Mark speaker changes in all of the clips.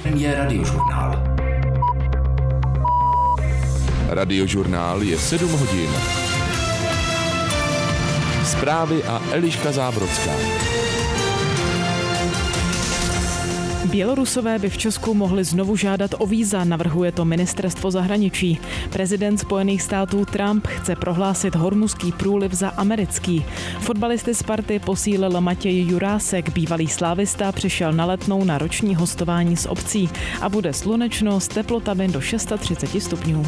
Speaker 1: Je Radiožurnál.
Speaker 2: Radiožurnál je 7 hodin. Zprávy a Eliška Zábrodská.
Speaker 3: Bělorusové by v Česku mohli znovu žádat o víza, navrhuje to ministerstvo zahraničí. Prezident Spojených států Trump chce prohlásit Hormuzský průliv za americký. Fotbalisty Sparty posílil Matěj Jurásek, bývalý slávista, přišel na Letnou na roční hostování s obcí a bude slunečno s teplotami do 630 stupňů.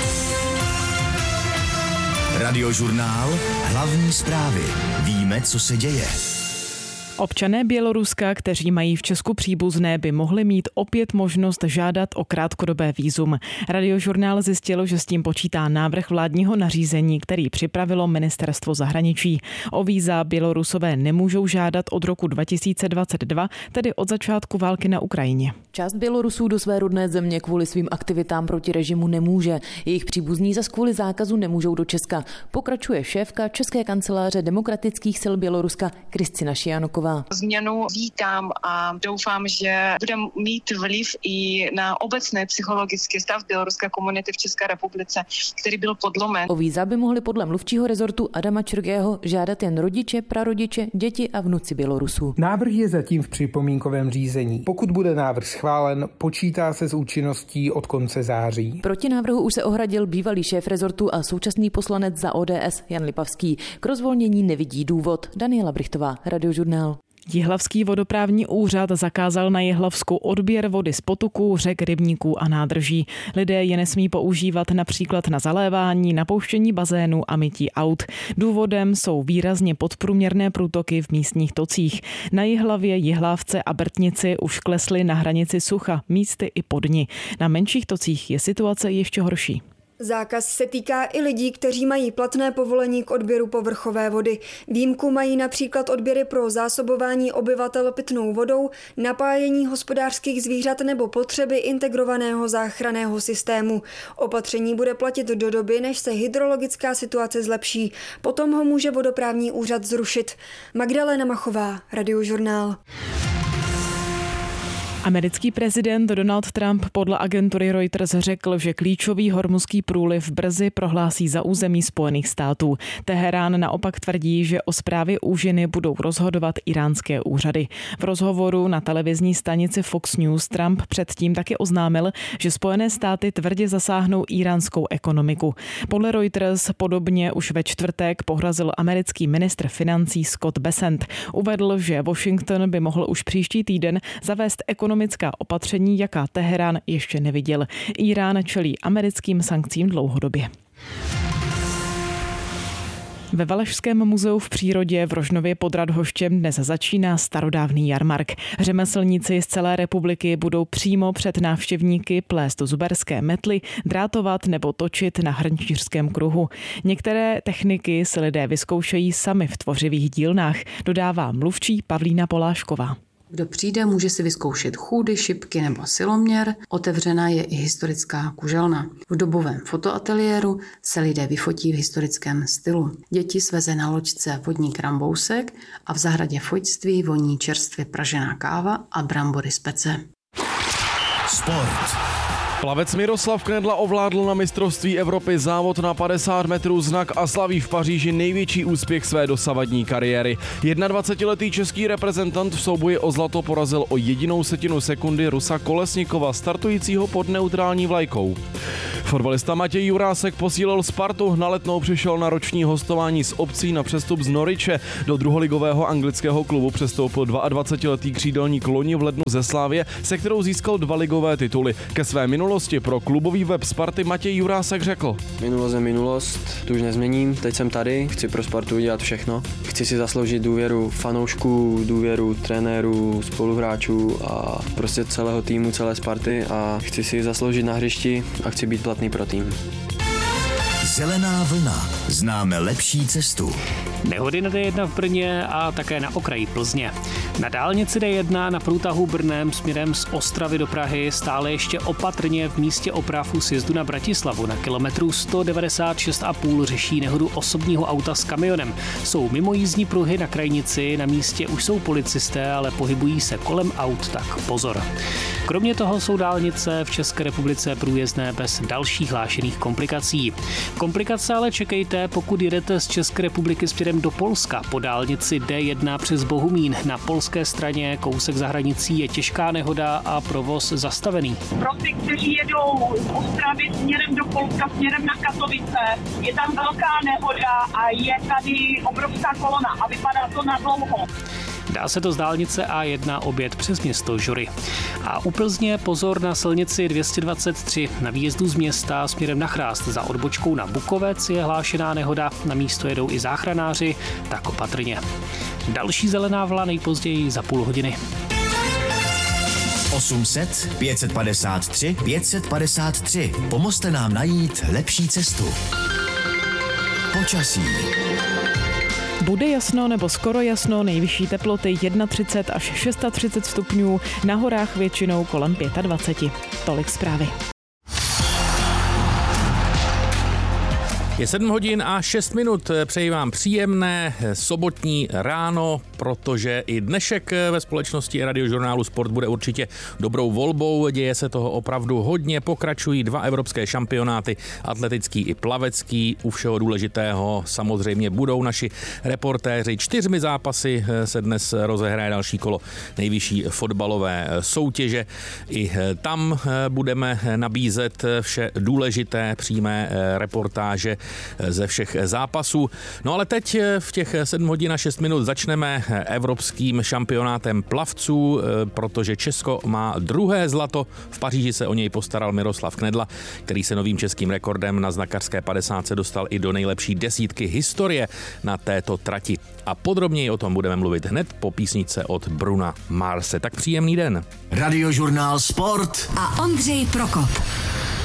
Speaker 1: Radiožurnál, hlavní zprávy. Víme, co se děje.
Speaker 3: Občané Běloruska, kteří mají v Česku příbuzné, by mohli mít opět možnost žádat o krátkodobé vízum. Radiožurnál zjistil, že s tím počítá návrh vládního nařízení, který připravilo ministerstvo zahraničí. O víza Bělorusové nemůžou žádat od roku 2022, tedy od začátku války na Ukrajině.
Speaker 4: Část Bělorusů do své rodné země kvůli svým aktivitám proti režimu nemůže. Jejich příbuzní zas kvůli zákazu nemůžou do Česka. Pokračuje šéfka České kanceláře demokratických sil Běloruska Kristina Šianoková.
Speaker 5: Změnu vítám a doufám, že bude mít vliv i na obecný psychologický stav běloruské komunity v České republice, který byl podlomen.
Speaker 4: O víza by mohli podle mluvčího rezortu Adama Čurgého žádat jen rodiče, prarodiče, děti a vnuci Bělorusů.
Speaker 6: Návrh je zatím v připomínkovém řízení. Pokud bude návrh schválen, počítá se s účinností od konce září.
Speaker 4: Proti návrhu už se ohradil bývalý šéf rezortu a současný poslanec za ODS Jan Lipavský. K rozvolnění nevidí důvod. Daniela Brichtová, Radiožurnál.
Speaker 3: Jihlavský vodoprávní úřad zakázal na Jihlavsku odběr vody z potoků, řek, rybníků a nádrží. Lidé je nesmí používat například na zalévání, napouštění bazénu a mytí aut. Důvodem jsou výrazně podprůměrné průtoky v místních tocích. Na Jihlavě, Jihlávce a Brtnici už klesly na hranici sucha, místy i podni. Na menších tocích je situace ještě horší.
Speaker 7: Zákaz se týká i lidí, kteří mají platné povolení k odběru povrchové vody. Výjimku mají například odběry pro zásobování obyvatel pitnou vodou, napájení hospodářských zvířat nebo potřeby integrovaného záchranného systému. Opatření bude platit do doby, než se hydrologická situace zlepší. Potom ho může vodoprávní úřad zrušit. Magdalena Machová, Radiožurnál.
Speaker 3: Americký prezident Donald Trump podle agentury Reuters řekl, že klíčový Hormuzský průliv brzy prohlásí za území Spojených států. Teherán naopak tvrdí, že o správě úžiny budou rozhodovat iránské úřady. V rozhovoru na televizní stanici Fox News Trump předtím taky oznámil, že Spojené státy tvrdě zasáhnou íránskou ekonomiku. Podle Reuters podobně už ve čtvrtek pohrozil americký ministr financí Scott Bessent. Uvedl, že Washington by mohl už příští týden zavést ekonomická opatření, jaká Teherán ještě neviděl. Írán čelí americkým sankcím dlouhodobě. Ve Valašském muzeu v přírodě v Rožnově pod Radhoštěm dnes začíná starodávný jarmark. Řemeslníci z celé republiky budou přímo před návštěvníky plést zuberské metly, drátovat nebo točit na hrnčířském kruhu. Některé techniky si lidé vyzkoušejí sami v tvořivých dílnách, dodává mluvčí Pavlína Polášková.
Speaker 8: Kdo přijde, může si vyzkoušet chůdy, šipky nebo siloměr. Otevřená je i historická kuželna. V dobovém fotoateliéru se lidé vyfotí v historickém stylu. Děti sveze na loďce vodní krambousek a v zahradě fojtství voní čerstvě pražená káva a brambory z pece.
Speaker 1: Sport.
Speaker 9: Plavec Miroslav Knedla ovládl na mistrovství Evropy závod na 50 metrů znak a slaví v Paříži největší úspěch své dosavadní kariéry. 21letý český reprezentant v souboji o zlato porazil o 0,1 sekundy Rusa Kolesnikova, startujícího pod neutrální vlajkou. Fotbalista Matěj Jurásek posílil Spartu, na Letnou přišel na roční hostování s obcí na přestup z Norwiche. Do druholigového anglického klubu přestoupil 22letý křídelník loni v lednu ze Slavie, se kterou získal 2 ligové tituly. Ke své minulosti pro klubový web Sparty Matěj Jurásek řekl:
Speaker 10: Minulost je minulost, tu už nezměním, teď jsem tady, chci pro Spartu udělat všechno. Chci si zasloužit důvěru fanoušků, důvěru trenérů, spoluhráčů a prostě celého týmu, celé Sparty a chci si zasloužit na hřišti a chci být platný pro tým.
Speaker 1: Zelená vlna. Známe lepší cestu.
Speaker 11: Nehody na D1 v Brně a také na okraji Plzně. Na dálnici D1 na průtahu Brnem směrem z Ostravy do Prahy stále ještě opatrně v místě opravu sjezdu na Bratislavu na kilometru 196,5 řeší nehodu osobního auta s kamionem. Jsou mimojízdní pruhy na krajnici, na místě už jsou policisté, ale pohybují se kolem aut, tak pozor. Kromě toho jsou dálnice v České republice průjezdné bez dalších hlášených komplikací. Komplikace ale čekejte, pokud jedete z České republiky směrem do Polska po dálnici D1 přes Bohumín. Na polské straně kousek za hranicí je těžká nehoda a provoz zastavený.
Speaker 12: Pro ty, kteří jedou z Ostravy směrem do Polska, směrem na Katovice, je tam velká nehoda a je tady obrovská kolona a vypadá to na dlouho.
Speaker 11: Dá se to z dálnice A1 objet přes město Žury. A u Plzně pozor na silnici 223 na výjezdu z města směrem na Chrást. Za odbočkou na Bukovec je hlášená nehoda, na místo jedou i záchranáři, tak opatrně. Další zelená vlna nejpozději za půl hodiny.
Speaker 1: 800 553 553. Pomozte nám najít lepší cestu. Počasí.
Speaker 3: Bude jasno nebo skoro jasno, nejvyšší teploty 31 až 36 stupňů, na horách většinou kolem 25. Tolik zprávy.
Speaker 13: Je 7 hodin a 6 minut. Přeji vám příjemné sobotní ráno, protože i dnešek ve společnosti Radiožurnálu Sport bude určitě dobrou volbou. Děje se toho opravdu hodně. Pokračují 2 evropské šampionáty, atletický i plavecký. U všeho důležitého samozřejmě budou naši reportéři. 4 zápasy se dnes rozehraje další kolo nejvyšší fotbalové soutěže. I tam budeme nabízet vše důležité přímé reportáže ze všech zápasů. No ale teď v těch 7 hodin a 6 minut začneme evropským šampionátem plavců, protože Česko má 2. zlato. V Paříži se o něj postaral Miroslav Knedla, který se novým českým rekordem na znakařské 50 dostal i do nejlepší desítky historie na této trati. A podrobněji o tom budeme mluvit hned po písničce od Bruna Marse. Tak příjemný den.
Speaker 1: Radiožurnál Sport
Speaker 14: a Ondřej Prokop.